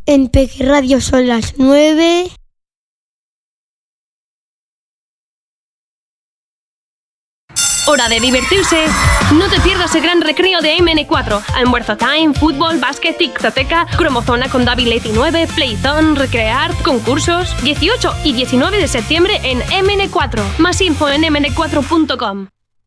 En Peque Radio son las 9. Hora de divertirse. No te pierdas el gran recreo de MN4. Almuerzo time, fútbol, básquet, tictoteca, cromozona con David Leti 9, Playzone, recrear, concursos. 18 y 19 de septiembre en MN4. Más info en mn4.com.